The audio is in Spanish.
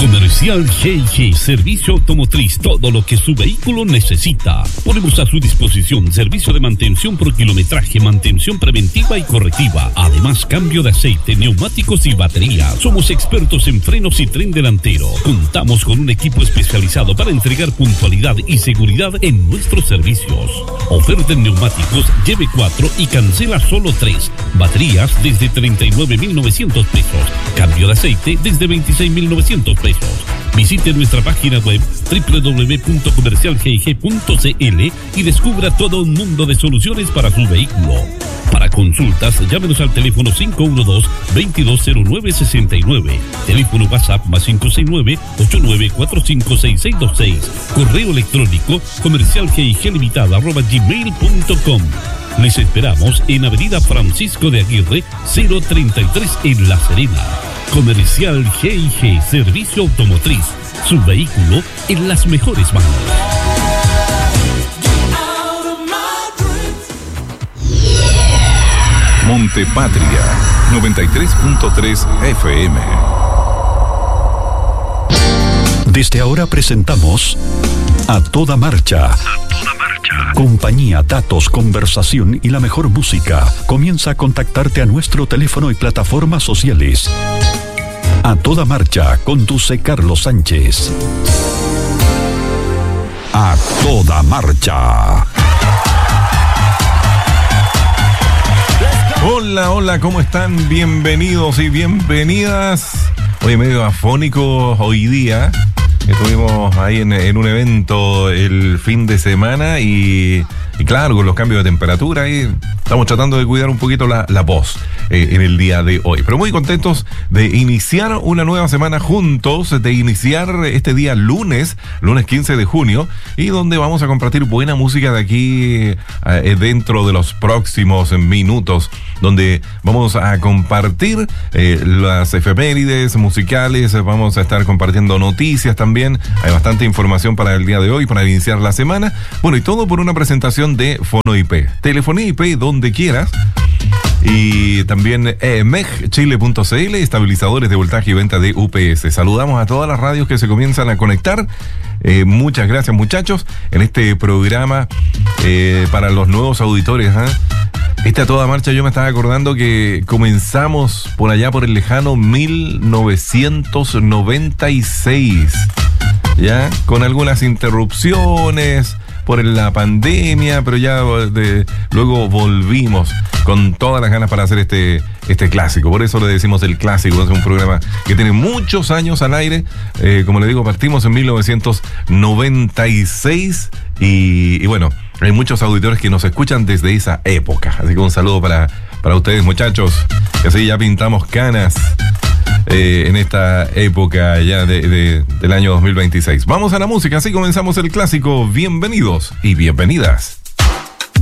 Comercial G&G, servicio automotriz, todo lo que su vehículo necesita. Ponemos a su disposición servicio de mantención por kilometraje, mantención preventiva y correctiva. Además, cambio de aceite, neumáticos y batería. Somos expertos en frenos y tren delantero. Contamos con un equipo especializado para entregar puntualidad y seguridad en nuestros servicios. Oferta en neumáticos, lleve 4 y cancela solo 3. Baterías desde 39.900 pesos. Cambio de aceite desde 26.900 pesos. Visite nuestra página web www.comercialgig.cl y descubra todo un mundo de soluciones para su vehículo. Para consultas, llámenos al teléfono 512-2209-69. Teléfono WhatsApp más 569-8945-6626. Correo electrónico comercialgiglimitada@gmail.com. Les esperamos en Avenida Francisco de Aguirre, 033 en La Serena. Comercial G&G, servicio automotriz. Su vehículo en las mejores manos. Montepatria 93.3 FM. Desde ahora presentamos A Toda Marcha. Compañía, datos, conversación y la mejor música. Comienza a contactarte a nuestro teléfono y plataformas sociales. A Toda Marcha, conduce Carlos Sánchez. A Toda Marcha. Hola, hola, ¿cómo están? Bienvenidos y bienvenidas. Hoy medio afónico hoy día. Estuvimos ahí en un evento el fin de semana y claro, con los cambios de temperatura ahí estamos tratando de cuidar un poquito la voz en el día de hoy. Pero muy contentos de iniciar una nueva semana juntos, de iniciar este día lunes 15 de junio, y donde vamos a compartir buena música de aquí dentro de los próximos minutos, donde vamos a compartir las efemérides musicales, vamos a estar compartiendo noticias también. Hay bastante información para el día de hoy, para iniciar la semana. Bueno, y todo por una presentación de Fono-IP. Telefonía IP donde quieras. Y también megchile.cl, estabilizadores de voltaje y venta de UPS. Saludamos a todas las radios que se comienzan a conectar. Muchas gracias, muchachos, en este programa para los nuevos auditores. A Toda Marcha, yo me estaba acordando que comenzamos por allá por el lejano 1996, ya con algunas interrupciones por la pandemia, pero ya luego volvimos con todas las ganas para hacer este clásico. Por eso le decimos el clásico. Es un programa que tiene muchos años al aire. Como le digo, partimos en 1996 y bueno, hay muchos auditores que nos escuchan desde esa época. Así que un saludo para ustedes, muchachos, que así ya pintamos canas en esta época ya del año 2026. Vamos a la música, así comenzamos el clásico. Bienvenidos y bienvenidas.